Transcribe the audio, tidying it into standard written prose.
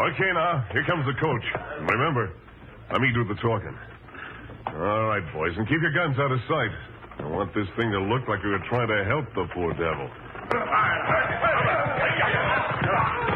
Okay, now, here comes the coach. Remember, let me do the talking. All right, boys, and keep your guns out of sight. I want this thing to look like we were trying to help the poor devil.